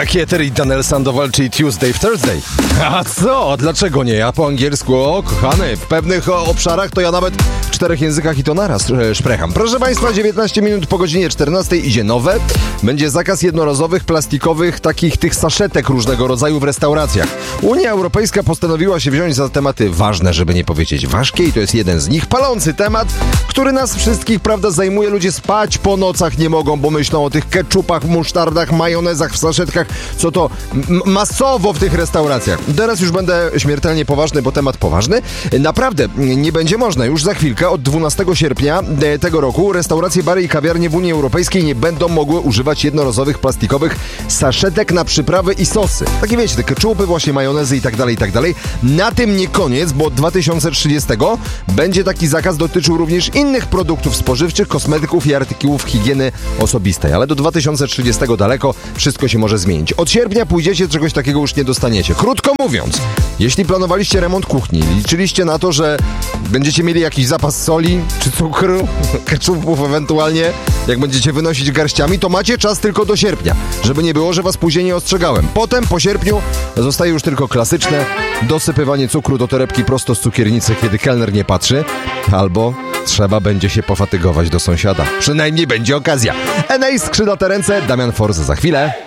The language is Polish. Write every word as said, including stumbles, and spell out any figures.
Kieter i Daniel Sandoval, czyli Tuesday w Thursday. A co? Dlaczego nie? Ja po angielsku, o kochany, w pewnych o, obszarach to ja nawet w czterech językach i to naraz e, szprecham. Proszę Państwa, dziewiętnaście minut po godzinie czternastej idzie nowe. Będzie zakaz jednorazowych, plastikowych, takich tych saszetek różnego rodzaju w restauracjach. Unia Europejska postanowiła się wziąć za tematy ważne, żeby nie powiedzieć ważkie, i to jest jeden z nich. Palący temat, który nas wszystkich, prawda, zajmuje. Ludzie spać po nocach nie mogą, bo myślą o tych ketchupach, musztardach, majonezach w saszetkach, co to m- masowo w tych restauracjach. Teraz już będę śmiertelnie poważny, bo temat poważny. Naprawdę, nie będzie można. Już za chwilkę, od dwunastego sierpnia tego roku, restauracje, bary i kawiarnie w Unii Europejskiej nie będą mogły używać jednorazowych, plastikowych saszetek na przyprawy i sosy. Takie wiecie, te ketchupy, właśnie majonezy i tak dalej, i tak dalej. Na tym nie koniec, bo od dwa tysiące trzydziestego będzie taki zakaz dotyczył również innych produktów spożywczych, kosmetyków i artykułów higieny osobistej. Ale do dwa tysiące trzydziestego daleko, wszystko się może zmienić. Od sierpnia pójdziecie, czegoś takiego już nie dostaniecie. Krótko mówiąc, jeśli planowaliście remont kuchni, liczyliście na to, że będziecie mieli jakiś zapas soli czy cukru, ketchupów ewentualnie, jak będziecie wynosić garściami, to macie czas tylko do sierpnia, żeby nie było, że was później nie ostrzegałem. Potem, po sierpniu, zostaje już tylko klasyczne dosypywanie cukru do torebki prosto z cukiernicy, kiedy kelner nie patrzy, albo trzeba będzie się pofatygować do sąsiada. Przynajmniej będzie okazja. N A, skrzydlate ręce, Damian Forss za chwilę.